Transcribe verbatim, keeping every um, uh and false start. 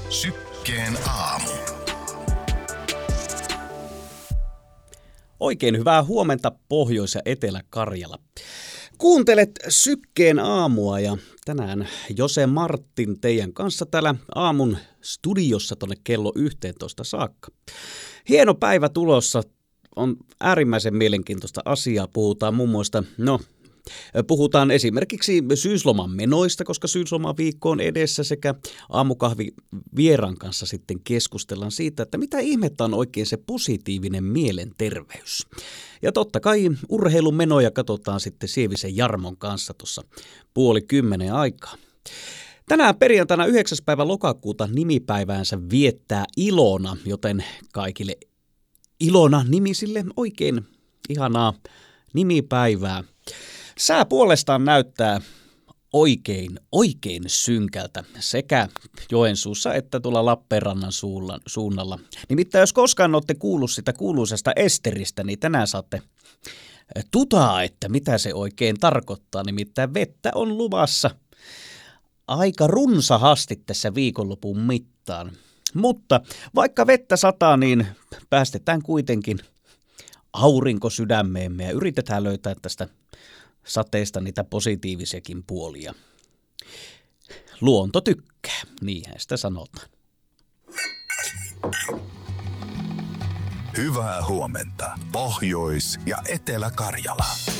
Sykkeen aamu. Oikein hyvää huomenta Pohjois- ja Etelä-Karjala. Kuuntelet Sykkeen aamua ja tänään Jose Martin teidän kanssa täällä aamun studiossa tonne kello yhteentoista saakka. Hieno päivä tulossa, on äärimmäisen mielenkiintoista asiaa. Puhutaan muun muassa, no puhutaan esimerkiksi syysloman menoista, koska syyslomaviikko on edessä, sekä aamukahvi vieran kanssa sitten keskustellaan siitä, että mitä ihmettä on oikein se positiivinen mielenterveys. Ja totta kai urheilun menoja katsotaan sitten Sievisen Jarmon kanssa tuossa puoli kymmenen aikaa. Tänään perjantaina yhdeksäs päivä lokakuuta nimipäiväänsä viettää Ilona, joten kaikille Ilona nimisille oikein ihanaa nimipäivää. Sää puolestaan näyttää oikein, oikein synkältä sekä Joensuussa että tuolla Lappeenrannan suunnalla. Nimittäin jos koskaan olette kuullut sitä kuuluisesta Esteristä, niin tänään saatte tutaa, että mitä se oikein tarkoittaa. Nimittäin vettä on luvassa aika runsahasti tässä viikonlopun mittaan. Mutta vaikka vettä sataa, niin päästetään kuitenkin aurinko sydämeemme ja yritetään löytää tästä sateesta niitä positiivisiakin puolia. Luonto tykkää, niinhän sitä sanotaan. Hyvää huomenta Pohjois- ja Etelä-Karjala.